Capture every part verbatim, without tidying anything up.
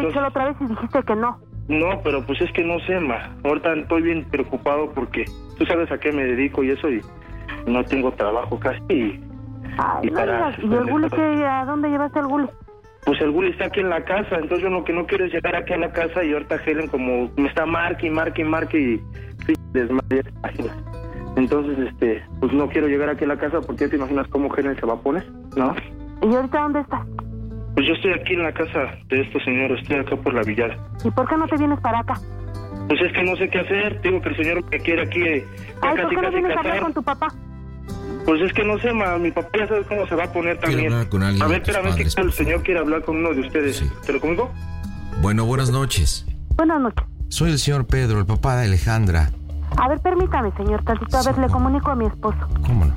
dicho la otra vez y dijiste que no. No, pero pues es que no sé, ma. Ahorita estoy bien preocupado porque tú sabes a qué me dedico y eso, y no tengo trabajo casi. Y, Ay, y, no para, digas, ¿y el Guli qué? ¿A dónde llevaste el Guli? Pues el Guli está aquí en la casa, entonces yo lo que no quiero es llegar aquí a la casa y ahorita Helen como me está marque y marque y marque y sí, desmayé. Entonces, este, pues no quiero llegar aquí a la casa porque ya te imaginas cómo Helen se va a poner, ¿no? ¿Y ahorita dónde estás? Pues yo estoy aquí en la casa de estos señores, estoy acá por la Villada. ¿Y por qué no te vienes para acá? Pues es que no sé qué hacer, digo que el señor me quiere aquí eh, ya Ay, casi ¿por qué no casi vienes a casar. hablar con tu papá? Pues es que no sé, ma, mi papá ya sabe cómo se va a poner también. hablar con alguien A ver, de tus espérame, padres, que el por favor. señor quiere hablar con uno de ustedes. Sí. ¿Te lo comunico? Bueno, buenas noches. Buenas noches. Soy el señor Pedro, el papá de Alejandra. A ver, permítame, señor tantito. A ver, Sí, le ¿cómo? comunico a mi esposo. ¿Cómo no?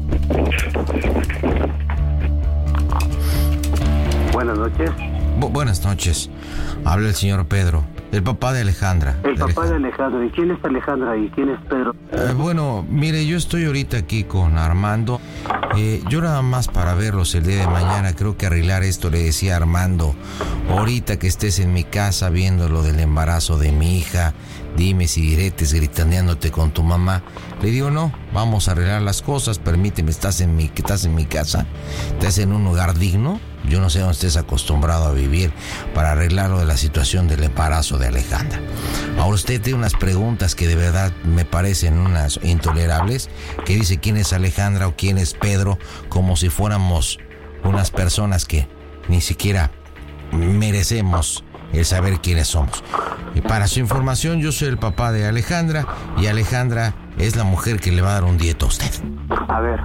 Buenas noches. Bu- buenas noches. Habla el señor Pedro, el papá de Alejandra. El papá de Alejandra. Alejandra. ¿Y quién es Alejandra y quién es Pedro? Eh, bueno, mire, yo estoy ahorita aquí con Armando. Eh, yo nada más para verlos el día de mañana, creo que arreglar esto, le decía a Armando, ahorita que estés en mi casa viendo lo del embarazo de mi hija, dime si diretes gritaneándote con tu mamá. Le digo, no, vamos a arreglar las cosas, permíteme, estás en mi, que estás en mi casa, estás en un lugar digno. Yo no sé dónde estés acostumbrado a vivir para arreglar lo de la situación del embarazo de Alejandra. Ahora usted tiene unas preguntas que de verdad me parecen unas intolerables, que dice quién es Alejandra o quién es Pedro, como si fuéramos unas personas que ni siquiera merecemos el saber quiénes somos. Y para su información, yo soy el papá de Alejandra y Alejandra es la mujer que le va a dar un dieto a usted. A ver,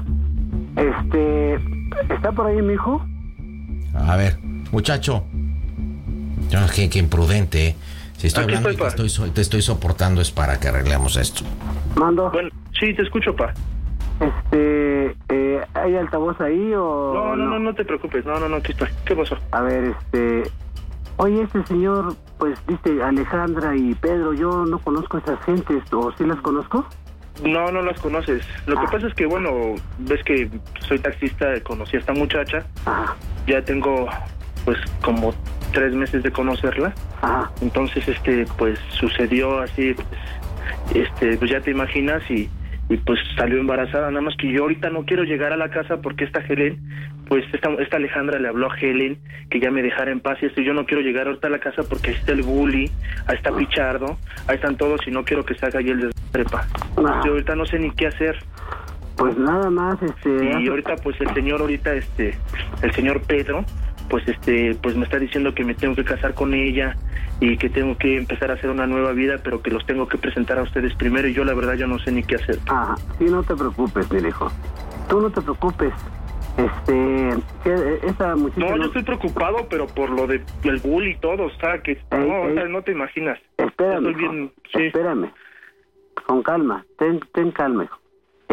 este... ¿está por ahí mi hijo? A ver, muchacho. No, qué, qué imprudente, ¿eh? Si estoy Aquí hablando y estoy, te pa. estoy, so- te estoy soportando es para que arreglemos esto. Mando. Bueno, sí, te escucho, pa. Este... Eh, ¿hay altavoz ahí o...? No, no, no, no te preocupes. No, no, no, aquí estoy. ¿Qué pasó? A ver, este... Oye, este señor, pues, dice Alejandra y Pedro, yo no conozco a esas gentes, ¿o sí las conozco? No, no las conoces. Lo Ah. que pasa es que, bueno, ves que soy taxista, conocí a esta muchacha. Ajá, Ya tengo, pues, como tres meses de conocerla. ajá. Entonces, este, pues, sucedió así, pues, este, pues ya te imaginas y, y pues salió embarazada. Nada más que yo ahorita no quiero llegar a la casa porque esta Helen, pues, esta, esta Alejandra le habló a Helen que ya me dejara en paz y esto. Yo no quiero llegar ahorita a la casa porque ahí está el bully, ahí está Pichardo, ahí están todos y no quiero que se haga ahí el desprepa. Ah. Yo ahorita no sé ni qué hacer. Pues nada más, este... Y hace- ahorita pues el señor ahorita este el señor Pedro pues este pues me está diciendo que me tengo que casar con ella y que tengo que empezar a hacer una nueva vida, pero que los tengo que presentar a ustedes primero y yo la verdad yo no sé ni qué hacer. Ajá, sí, no te preocupes, mi hijo. Tú no te preocupes. Este... que esa muchacha... No, yo estoy preocupado, pero por lo de el bully y todo, o sea, que no, Ey, o sea, ey. no te imaginas. Espérame, Estoy hijo. bien, sí. Espérame. Con calma, ten, ten calma, hijo.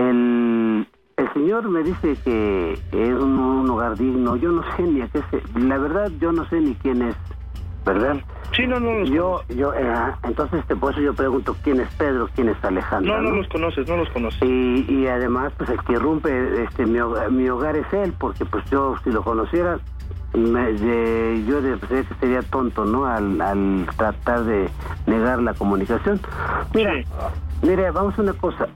El, el señor me dice que es un, un hogar digno. Yo no sé ni a qué se... La verdad, yo no sé ni quién es, ¿verdad? Sí, no, no los Yo, yo, eh, entonces, este, por eso yo pregunto quién es Pedro, quién es Alejandra. No, no los conoces, no los conoces. Y, y además, pues el que irrumpe este, mi, hogar, mi hogar es él, porque pues yo, si lo conociera, me, de, yo de, pues, que sería tonto, ¿no? Al, al tratar de negar la comunicación. Mira, Sí. mire, vamos a una cosa.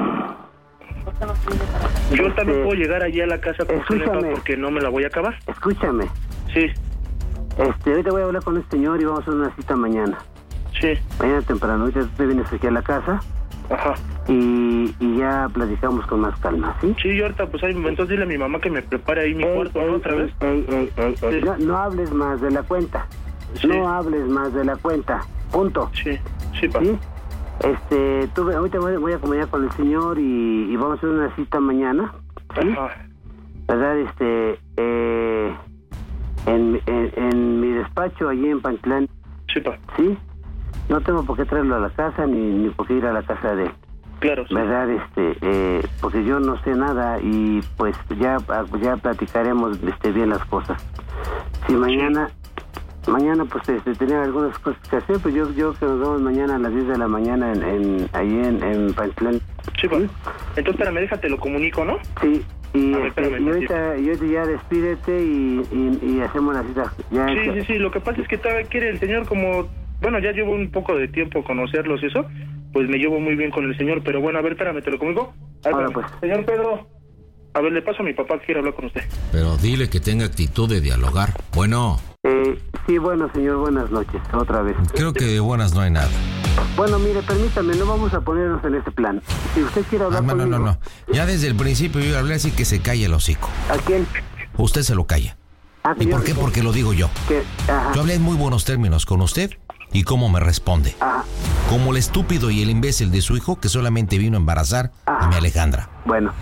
Yo ahorita no Este, puedo llegar allí a la casa con escúchame. Cenepa porque no me la voy a acabar. Escúchame, Sí, este, ahorita voy a hablar con el señor y vamos a hacer una cita mañana. sí, Mañana temprano, ahorita tú te vienes aquí a la casa ajá. y, y ya platicamos con más calma, ¿sí? Sí, yo ahorita, pues ahí, entonces dile a mi mamá que me prepare ahí mi Ey, cuarto, ey, ¿no? Otra ey, vez. ey, ey, ey, ey. Sí. No, no hables más de la cuenta. Sí. No hables más de la cuenta. Punto. Sí, sí, pa. ¿Sí? Este, tú, ve- ahorita voy, voy a acompañar con el señor y, y vamos a hacer una cita mañana. ¿Sí? Ajá. ¿Verdad? Este, eh, en, en, en mi despacho allí en Pantlán. Sí, pa. ¿Sí? No tengo por qué traerlo a la casa ni, ni por qué ir a la casa de él. Claro, sí. ¿Verdad? Este, eh, porque yo no sé nada y pues ya, ya platicaremos este, bien las cosas. Si mañana, mañana pues este, tenía algunas cosas que hacer, pues yo, yo que nos vemos mañana a las diez de la mañana en, en ahí en, en Pantlán. Sí, pa. Entonces, espérame, déjate, lo comunico, ¿no? Sí, Y, A ver, este, espérame y ahorita, y ahorita ya despídete y, y, y hacemos la cita. Ya, Sí, ya. sí, sí, lo que pasa es que todavía quiere el señor como... Bueno, ya llevo un poco de tiempo conocerlos y eso, pues me llevo muy bien con el señor, pero bueno, a ver, espérame, ¿te lo comunico? A ver, Ahora, espérame. pues. Señor Pedro, a ver, le paso a mi papá que quiere hablar con usted. Pero dile que tenga actitud de dialogar. Bueno, Eh, sí, bueno, señor, buenas noches, otra vez. creo que de buenas no hay nada. Bueno, mire, permítame, no vamos a ponernos en ese plan. Si usted quiere Ah, hablar no, no, conmigo... no, no. Ya desde el principio yo hablé así que se calle el hocico. ¿A quién? Usted se lo calla. Ah, ¿Y señor, por qué? Porque lo digo yo. que- ajá, Yo hablé en muy buenos términos con usted y cómo me responde. ajá, Como el estúpido y el imbécil de su hijo que solamente vino a embarazar a mi Alejandra. bueno.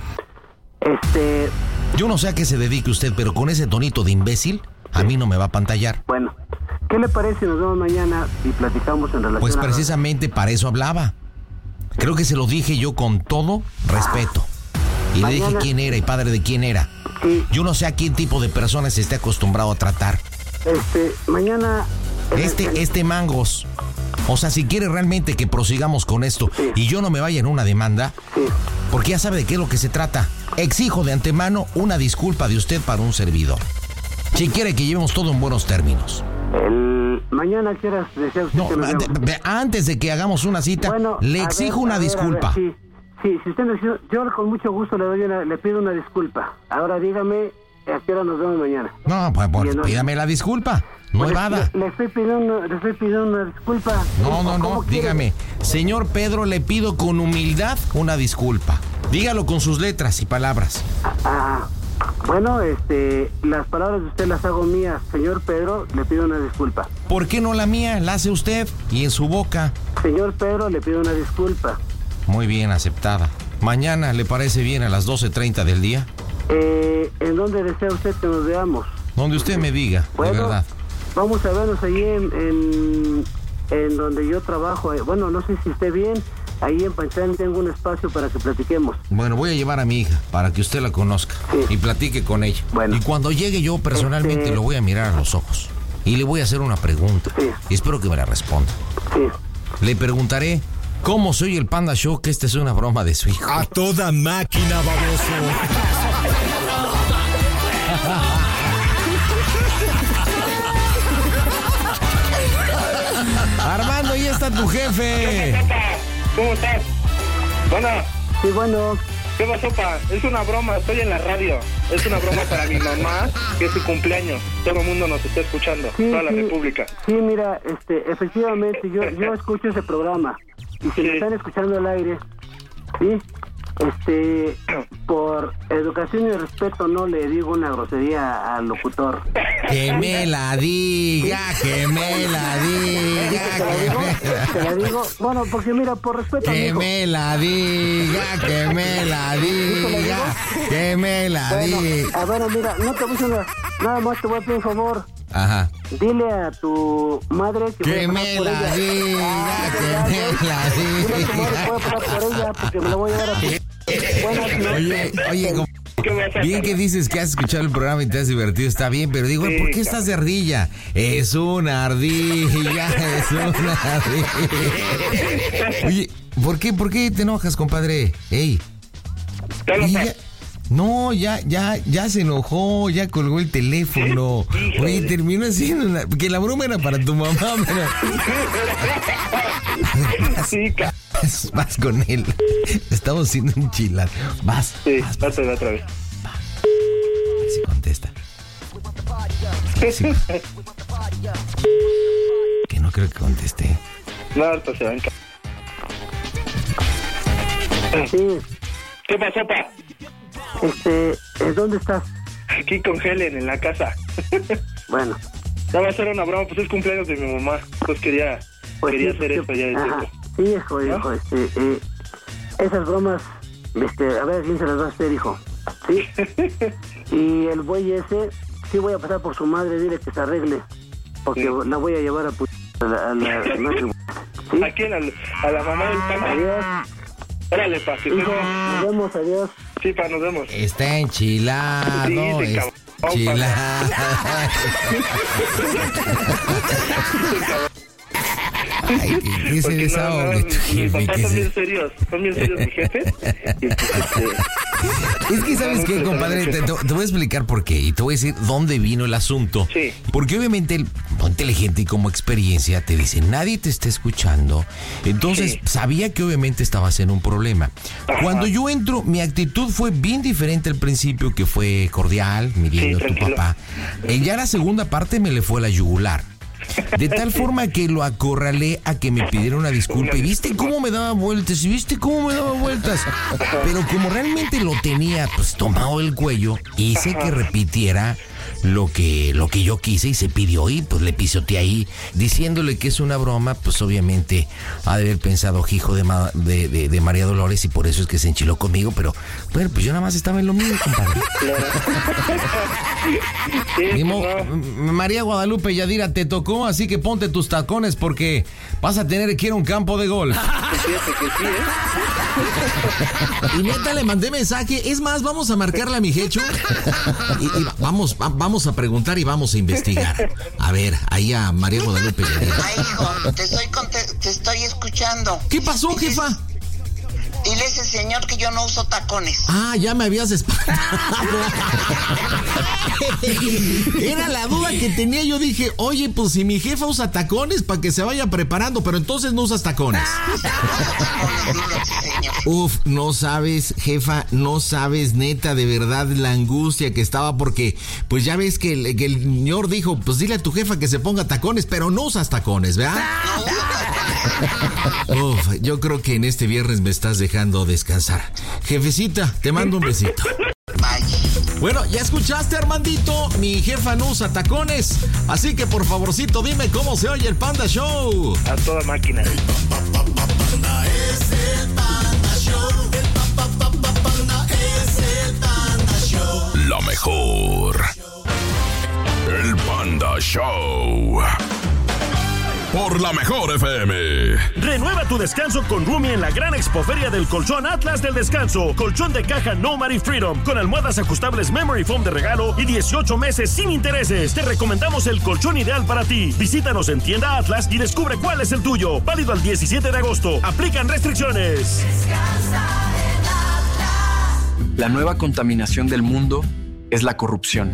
Este, Yo no sé a qué se dedique usted, pero con ese tonito de imbécil, a mí no me va a pantallar. bueno. ¿Qué le parece si nos vemos mañana y platicamos en relación Pues a... precisamente para eso hablaba. Creo que se lo dije yo con todo respeto. Y le dije Mañana- quién era y padre de quién era. Sí, Yo no sé a qué tipo de personas esté acostumbrado a tratar. este, mañana... Este, este mangos. O sea, si quiere realmente que prosigamos con esto Sí. y yo no me vaya en una demanda, Sí, porque ya sabe de qué es lo que se trata. Exijo de antemano una disculpa de usted para un servidor. Si quiere que llevemos todo en buenos términos. el... Mañana, ¿qué horas desea usted No, que nos de- veamos? de- antes de que hagamos una cita, Bueno, le a exijo ver, una a ver, disculpa. a ver, sí, sí, si usted nos... Yo con mucho gusto le doy una, le pido una disculpa. Ahora dígame a qué hora nos vemos mañana. No, pues, pues, Y en- pídame la disculpa. No Pues, evada. Le, le estoy pidiendo, le estoy pidiendo una disculpa. No, no, ¿Cómo no, quiere? dígame. Señor Pedro, le pido con humildad una disculpa. Dígalo con sus letras y palabras. Ah, bueno, este, las palabras de usted las hago mías. Señor Pedro, le pido una disculpa. ¿Por qué no la mía? La hace usted y en su boca. Señor Pedro, le pido una disculpa. Muy bien, aceptada. Mañana, ¿le parece bien a las doce treinta del día? Eh, ¿En dónde desea usted que nos veamos? Donde usted me diga, de Bueno, verdad. vamos a vernos ahí en, en, en donde yo trabajo. Eh, Bueno, no sé si esté bien. Ahí en Panchán tengo un espacio para que platiquemos. Bueno, voy a llevar a mi hija para que usted la conozca Sí. y platique con ella. Bueno. Y cuando llegue yo personalmente Este- lo voy a mirar a los ojos y le voy a hacer una pregunta. Sí. Y espero que me la responda. Sí. Le preguntaré cómo soy el Panda Show, que esta es una broma de su hijo. A toda máquina, baboso. Armando, ahí está tu jefe. ¿Cómo estás? Bueno, Sí, bueno, ¿qué pasó, pa? Es una broma, estoy en la radio. Es una broma para mi mamá, que es su cumpleaños. Todo el mundo nos está escuchando, sí, toda la sí. República. Sí, mira, este, efectivamente, yo, yo escucho ese programa. Y si Sí. me están escuchando al aire, sí, este, por educación y respeto no le digo una grosería al locutor. Que me la diga, que me la diga, ¿Te la digo? que ¿Te la digo? Bueno, porque mira, por respeto, Que amigo. me la diga, que me la diga, que me la Bueno, diga. a ver, mira, no te voy a decir nada, nada más te voy a pedir un favor. Ajá. Dile a tu madre que, Que voy a me pasar por la ella. diga, Ah, que ya, me ya. la Dile a tu madre que diga. voy a pasar por ella porque me la voy a llevar a tu... Buenas noches. Oye, oye, como- ¿Qué vas a bien hacer? que dices que has escuchado el programa y te has divertido, está bien, pero digo, Sí, ¿por qué cabrón. estás de ardilla? Es una ardilla, es una ardilla. Oye, ¿por qué, por qué te enojas, compadre? Ey. Ya lo Y sé. ya- no, ya, ya, ya se enojó, ya colgó el teléfono. Híjole. Oye, terminó haciendo una... Que la broma era para tu mamá, pero... Sí, ca- Vas, vas con él. Estamos siendo enchilar. Vas, sí, vas, vas. otra, otra vez. A ver si contesta. Sí. Que no creo que conteste. No, ahorita se va en ca- Sí, ¿Qué pasó, pa? este, ¿eh, ¿dónde estás? Aquí con Helen en la casa. Bueno, Ya va a ser una broma, pues es cumpleaños de mi mamá. Pues quería, pues quería sí, hacer sí, esto ya de ajá. tiempo. Sí, hijo, hijo, este, eh, esas bromas, este, a ver quién se las va a hacer, hijo. Sí. Y el buey ese, sí voy a pasar por su madre, dile que se arregle, porque Sí. la voy a llevar a, pu- a la, a la noche. ¿Sí? ¿A quién? ¿A, a la mamá del panda? Adiós, Órale, pa, que hijo, estés- nos vemos, adiós. Sí, pa, nos vemos. Está enchilado. Sí, sí, está cabrón, enchilado. Ay, que, que se desahogue tu jefe. Mis papás que son se... bien serios, son bien serios mi jefe. Y, pues, este, Es que, ¿sabes qué, compadre? Te, te voy a explicar por qué y te voy a decir dónde vino el asunto. Sí. Porque obviamente el no inteligente y como experiencia te dice, nadie te está escuchando. Entonces, Sí. sabía que obviamente estabas en un problema. Ajá. Cuando yo entro, mi actitud fue bien diferente al principio, que fue cordial, midiendo Sí, a tu tranquilo. papá. En ya la segunda parte me le fue a la yugular. De tal forma que lo acorralé a que me pidiera una disculpa. ¿Y viste cómo me daba vueltas? ¿Y viste cómo me daba vueltas? Pero como realmente lo tenía pues tomado el cuello, hice que repitiera lo que, lo que yo quise y se pidió y pues le pisoteé ahí, diciéndole que es una broma. Pues obviamente ha de haber pensado hijo de, Ma- de, de, de María Dolores y por eso es que se enchiló conmigo. Pero bueno, pues yo nada más estaba en lo mío, compadre. sí, Ni pues, mo- no. M- María Guadalupe Yadira, te tocó, así que ponte tus tacones porque vas a tener que ir a un campo de golf. Fíjate que sí, ¿eh? Y neta le mandé mensaje. Es más, vamos a marcarle a mi jecho. Y, y va- vamos, va- vamos a preguntar y vamos a investigar. A ver, ahí a María Guadalupe. Ay, hijo, te estoy, conte- te estoy escuchando. ¿Qué pasó, Diles- jefa? Dile a ese señor que yo no uso tacones. Ah, ya me habías espantado. Era la duda que tenía. Yo dije, oye, pues si mi jefa usa tacones, para que se vaya preparando, pero entonces no usas tacones. Tacones, dile a ese señor. Uf, no sabes, jefa, no sabes, neta, de verdad, la angustia que estaba porque, pues ya ves que el, que el señor dijo, pues dile a tu jefa que se ponga tacones, pero no usas tacones, ¿verdad? No uso tacones. Uf, yo creo que en este viernes me estás dejando descansar. Jefecita, te mando un besito. Vaya. Bueno, ya escuchaste, Armandito, mi jefa no usa tacones, así que por favorcito dime cómo se oye el Panda Show. A toda máquina. La mejor. El Panda Show. Por la mejor F M. Renueva tu descanso con Rumi en la gran expoferia del colchón Atlas del Descanso. Colchón de caja Nomad y Freedom con almohadas ajustables Memory Foam de regalo y dieciocho meses sin intereses. Te recomendamos el colchón ideal para ti. Visítanos en tienda Atlas y descubre cuál es el tuyo. Válido al diecisiete de agosto. Aplican restricciones. La nueva contaminación del mundo es la corrupción.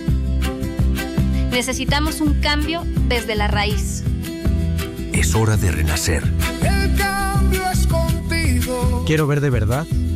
Necesitamos un cambio desde la raíz. Es hora de renacer. El cambio es contigo. Quiero ver de verdad